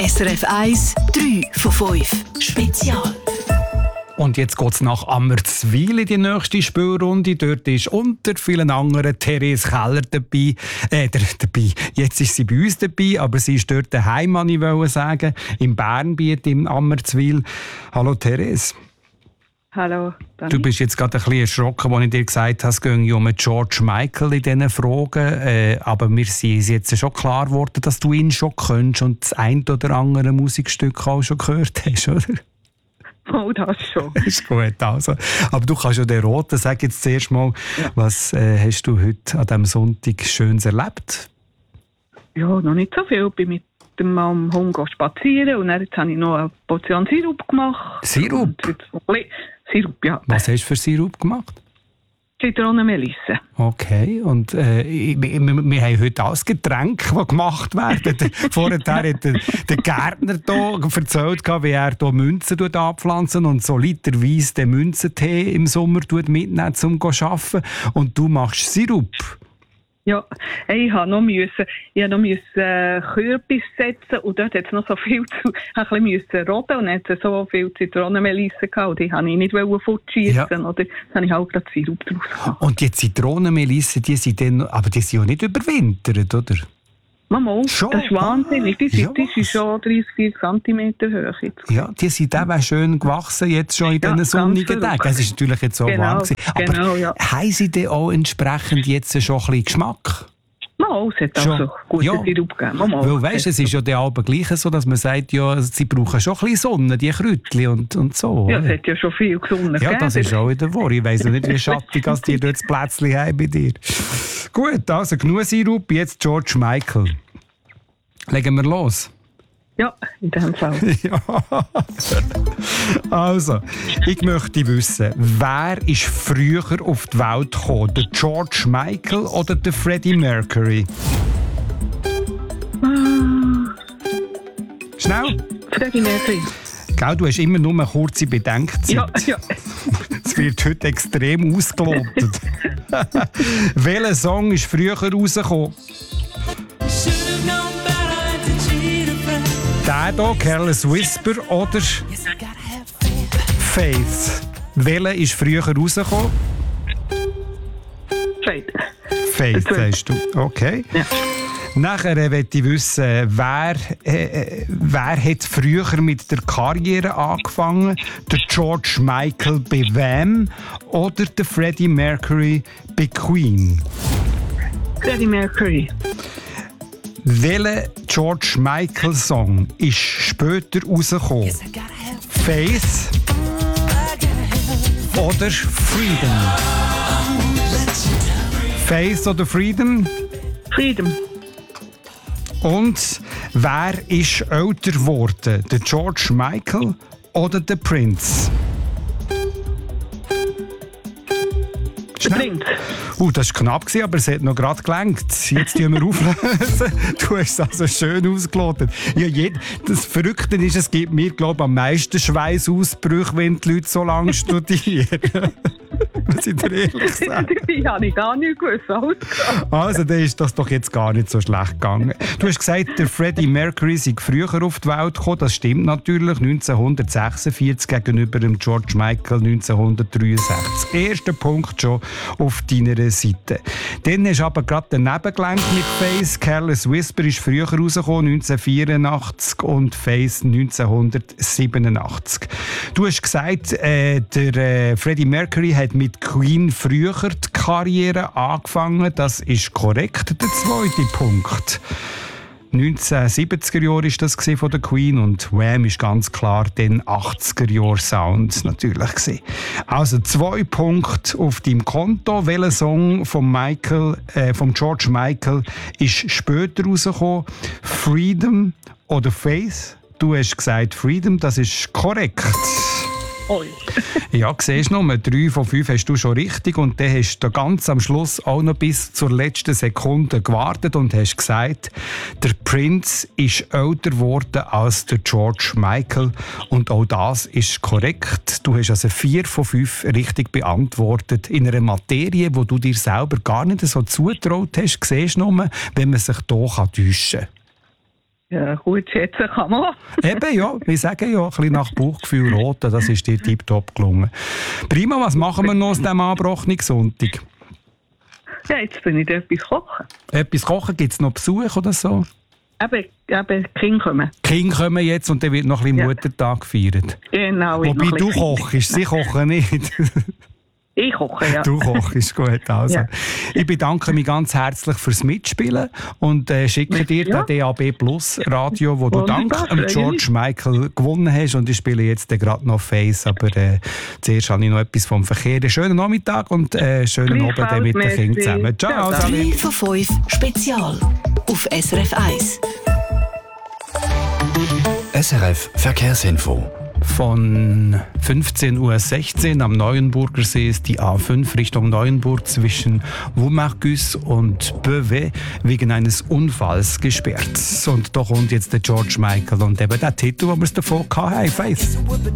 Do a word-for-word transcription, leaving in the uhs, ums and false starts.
S R F eins, drei von fünf. Spezial. Und jetzt geht es nach Ammerzwil in die nächste Spielrunde. Dort ist unter vielen anderen Therese Keller dabei. Äh, der, dabei. Jetzt ist sie bei uns dabei, aber sie ist dort daheim, kann ich sagen, im Bernbiet, im Ammerzwil. Hallo Therese. Hallo, Dani. Du bist jetzt gerade ein bisschen erschrocken, als ich dir gesagt habe, es gehe um George Michael in diesen Fragen. Äh, aber mir ist jetzt schon klar geworden, dass du ihn schon kennst und das ein oder andere Musikstück auch schon gehört hast, oder? Oh, das schon. Ist gut, also. Aber du kannst ja den Roten, sag jetzt zuerst mal, ja. Was äh, hast du heute an diesem Sonntag Schönes erlebt? Ja, noch nicht so viel. Ich bin mit dem Mann am Hund spazieren und dann jetzt habe ich noch eine Portion Sirup gemacht. Sirup? Sirup, ja. Was hast du für Sirup gemacht? Zitronenmelisse. Okay, und äh, wir, wir, wir haben heute alles Getränke, die gemacht werden. Vorher hat der, der Gärtner hier erzählt, wie er hier Münzen anpflanzen und so literweise den Münzentee im Sommer mitnehmen, um zu arbeiten. Und du machst Sirup. Ja, ich habe noch müssen, ich habe noch müssen äh, Kürbis setzen und dort hat es noch so viel zu, ein bisschen müssen roden und dann hat es so viel Zitronenmelisse gehabt und die wollte ich nicht fortschießen, ja. Oder dann habe ich halt gerade Sirup draus gemacht. Und die Zitronenmelisse, die sind dann, aber die sind ja nicht überwintert, oder? Mama, schon? Das ist wahnsinnig. Die, ja, die ist schon dreißig, vierzig Zentimeter hoch jetzt. Ja, die sind auch schön gewachsen jetzt schon in ja, diesen sonnigen Tagen. Es ist natürlich jetzt so genau, warm gewesen. Aber genau, ja. haben sie denn auch entsprechend jetzt schon ein bisschen Geschmack? Mal, es hat auch so gute ja. Sirup gegeben. Mal, weil weißt, es ist ja der Abend gleich so, dass man sagt, ja, sie brauchen schon ein bisschen Sonne, die Kräutchen und, und so. Ja, es hat ja schon viel Sonne Ja, das ist auch wieder wahr. Ich weiss ja nicht, wie schattig als die dort das Plätzchen haben bei dir. Gut, also genug Sirup, jetzt George Michael. Legen wir los. Ja, in dem Fall. Ja. Also, ich möchte wissen, wer ist früher auf die Welt gekommen? Der George Michael oder der Freddie Mercury? Uh, Schnell. Freddie Mercury. Gell, du hast immer nur eine kurze Bedenkzeit. Ja, ja. Es wird heute extrem ausgelotet. Welcher Song ist früher rausgekommen? Der hier, Careless Whisper oder Faith? Welcher ist früher rausgekommen? Faith. Faith, sagst du. Okay. Ja. Nachher äh, möchte ich wissen, wer, äh, wer hat früher mit der Karriere angefangen? Der George Michael bei Wham oder der Freddie Mercury bei Queen? Freddie Mercury. Welcher George Michael Song ist später rausgekommen? Faith oder Freedom? Faith oder Freedom? Freedom. Und wer ist älter geworden? Der George Michael oder der Prince? Der Prince. Uh, das war knapp, aber es hat noch gerade gelangt. Jetzt tun wir auflösen. Du hast es also schön ausgelotet. Ja, jed- das Verrückte ist, es gibt mir, glaube ich, am meisten Schweißausbrüche, wenn die Leute so lange studieren. Muss ich dir ehrlich sagen. Die habe ich gar nicht gewusst. Also, dann ist das doch jetzt gar nicht so schlecht gegangen. Du hast gesagt, der Freddie Mercury sei früher auf die Welt gekommen. Das stimmt natürlich. neunzehnhundertsechsundvierzig gegenüber dem George Michael neunzehnhundertdreiundsechzig. Erster Punkt schon auf deiner Seite. Dann hast du aber gerade daneben gelenkt mit Face. Careless Whisper ist früher rausgekommen, neunzehnhundertvierundachtzig und Face neunzehnhundertsiebenundachtzig. Du hast gesagt, äh, der äh, Freddie Mercury hat mit Queen früher die Karriere angefangen. Das ist korrekt, der zweite Punkt. neunzehnhundertsiebziger Jahre war das von der Queen und Wham ist ganz klar den achtziger Jahre Sound natürlich gewesen. Also zwei Punkte auf deinem Konto. Welcher Song von Michael, äh, von George Michael ist später rausgekommen? Freedom oder Faith? Du hast gesagt Freedom, das ist korrekt. Oi. Ja, siehst du noch, drei von fünf hast du schon richtig und dann hast du ganz am Schluss auch noch bis zur letzten Sekunde gewartet und hast gesagt, der Prince ist älter geworden als der George Michael und auch das ist korrekt. Du hast also vier von fünf richtig beantwortet in einer Materie, wo du dir selber gar nicht so zutraut hast. Siehst du noch, wenn man sich hier täuschen kann. Ja, gut schätzen kann man. Eben, ja. Wir sagen ja, ein bisschen nach Bauchgefühl roten, das ist dir tiptop gelungen. Prima, was machen wir noch aus diesem angebrochenen Sonntag? Ja, jetzt bin ich etwas kochen. Etwas kochen? Gibt es noch Besuch oder so? Eben, eben, die Kinder kommen. Die Kinder kommen jetzt und dann wird noch ein bisschen Ja. Muttertag gefeiert. Genau. ich Wobei noch ein du bisschen kochst, sie kochen nicht. Ich koche, ja. Du kochst, gut. Also. Ja. Ich bedanke mich ganz herzlich fürs Mitspielen und äh, schicke dir Ja. den D A B Plus Radio, wo du Wunderbar, dank dem freue George Michael gewonnen hast. Und ich spiele jetzt gerade noch Face, aber äh, zuerst habe ich noch etwas vom Verkehr. Einen schönen Nachmittag und äh, schönen Abend Gleichfalls, mit den merci. Kindern zusammen. Ciao, Ja, Salim. drei von fünf Spezial auf S R F eins. S R F Verkehrsinfo. Von fünfzehn Uhr sechzehn am Neuenburger See ist die A fünf Richtung Neuenburg zwischen Woumargus und Beauvais wegen eines Unfalls gesperrt. Und da kommt jetzt der George Michael und eben der Titel, wo wir es davon hatten, Faith.